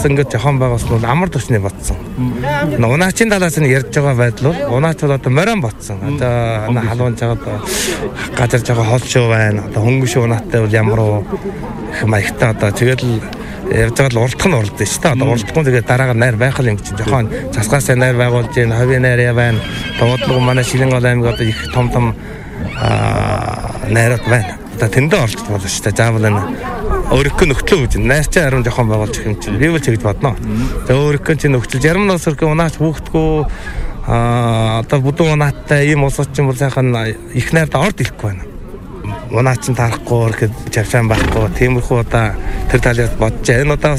ингээд жохон байгаас нь амар төвчний ботсон. Унаачийн талаас нь ярьж байгаа байдал бол унаач бол одоо морин ботсон. Одоо халуун жагаад газар жоо холшоо байна. Одоо хөнгөш унаатай бол ямар их маягтай одоо тэгээд л явж байгаа л уралдах нь уралдаж шүү дээ. Одоо уралдахгүй тэгээд дараагаар найр байх юм чинь жохон засгаас найр байгуулж байна. Ховийн найр байна. Дуудлага манай Шилэнгол аймаг одоо их том найрууд байна. Одоо тэндээ оролцох болно шүү дээ. Заавал энэ өөрийнхөө нөхцөл гэж найрчаа харин жохон байгуулж их юм чинь би бол тэгж бодно. За өөрийнхөө чинь нөхцөл зарим нь бас өөрхөн унаач хүүхдгүү одоо бүдүүн унааттай ийм улсууд чинь бол сайхан их найрд орд ирэхгүй байна. Унаач нь тарахгүй ирэхэд чавшаан байхгүй тиймэрхүү одоо тэр талаас бодож энэ удаас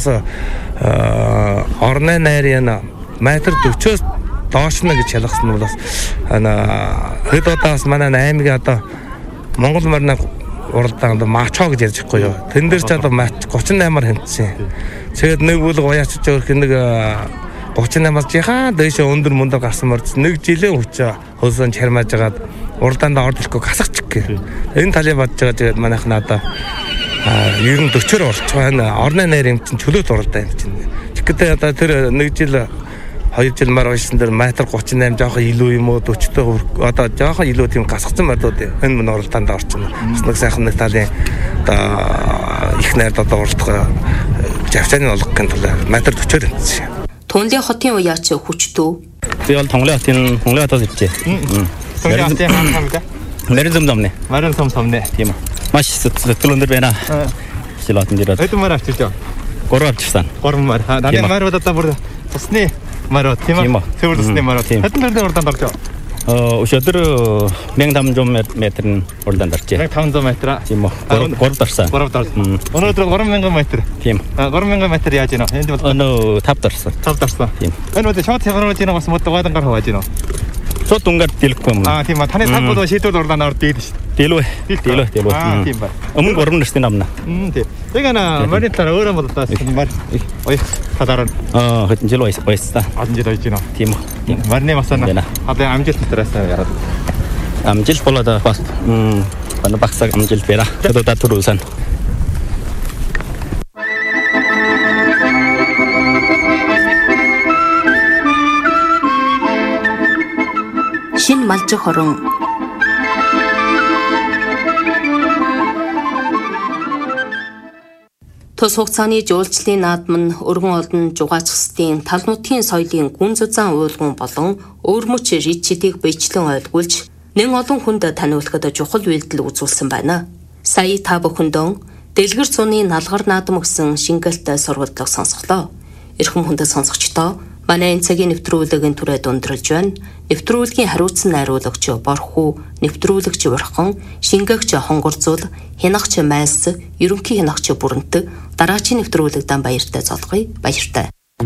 орны найр яна метр 40-оос доош нь гэж ялгсан нь бол бас хэд удаас манай аймгийн одоо Монгол марны уралдаанд мачоо гэж ярьж байхгүй юу. Тэн дээр ч одоо 38-аар хэмтсэн. Тэгээд нэг бүл уяачж өөрх нэг 38-аас жихаа дэше өндөр мөндөр гарсан морд нэг жилийн хүч хөлсөн чармааж агаад уралдаанд орж ирэхгүй гасахчих гээ. Энэ талыг бодож байгаа тэгээд манайх надаа ер нь 40-оор орчих байна. Орны найр юм чинь чөлөөт уралдаа юм чинь. Тэгэхдээ одоо тэр нэг жил 2 жил мар ойсон дээр метр 38 жоохон илүү юм уу 40-тэй одоо жоохон илүү тийм гасгацсан мордууд энэ мөн уралдаанд орчихно. Бас нэг сайхан нэг талын одоо их найрд одоо уралдах жавчааны олгохын тулд метр 40-оор тэнцсэн. Тунлын хотын уяач хүчтүү. Би бол Тунлын хотоос ивчээ. Тунлын хотын хаан хамга. Мэрэн зомнэ. Мэрэн сомсомнэ. Тийм үү. Маш сэтгэл өндөр байна. Шилатын дээрээ. Хэдэн мар авчирч байгаа? 3 авчирсан. 3 мар. Даны марууд одоо бүр тусны марууд тийм үү? Цэвэрлэсний марууд. Хэдэн төрлийн уралдаанд орж байгаа? Өшөдөр 1500 метрийн уралдаанд оржээ. 1500 метр. Тийм үү. 3 дарсан. 3 дарсан. Өнөөдөр 3000 метр. Тийм. 3000 метр яаж гинэ? Энд бол 5 дарсан. 5 дарсан. Тийм. Энэ үдэ шууд хямраад гинэ бас мод гойдан гар хавааж гинэ. Шууд унгаар дэлэхгүй юм. Тийм ба. Таны цаг бол шийдвэр уралдаанд орж ийлээ шүү. Дэлвэ. Тийм ба. Өмнө 3 насны намна. Тийм. Яг марийн талаар өөрөө боддоос мар ой тадаран. Хэдэн жил байсан. 10 жил байж гинэ. Тийм үү. Марны масана. Одоо амжилт тараас яраад. Амжилт болоод бас багсаг амжилт бэра. Одоо татварсан. Шин малжих хорон Тус хугацааны жуулчлалын наадам нь өргөн олдон жугаачихсдын тал нутгийн соёлын гүн зузаан уулган болон өвөрмөч ричидийг биечлэн ойлгуулж нэн олон хүнд таниулахад чухал үйлдэл үзүүлсэн байна. Сая та бүхэндээ дэлгэр цууны налгар наадам гэсэн шингэлтэй сургалтлага сонсголоо. Эрхэм хүндэт сонсогчдоо манай энэ цагийн нэвтрүүлгийн түрээд өндөрлж байна. Нэвтрүүлгийн хариуцсан найруулагч Борхуу, нэвтрүүлэгч Урхан, шингээгч Хонгорзуул, хянагч Майс, ерөнхий хянагч Бүрэнтэг дараачийн нэвтрүүлэгдэн баяртай золгоё. Баяртай.